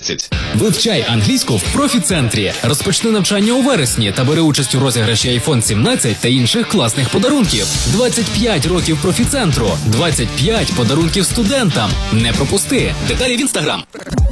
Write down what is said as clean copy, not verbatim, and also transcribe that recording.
17. Вивчай англійську в профі-центрі. Розпочни навчання у вересні та бери участь у розіграші iPhone 17 та інших класних подарунків. 25 років профі-центру. 25 подарунків студентам. Не пропусти. Деталі в Instagram.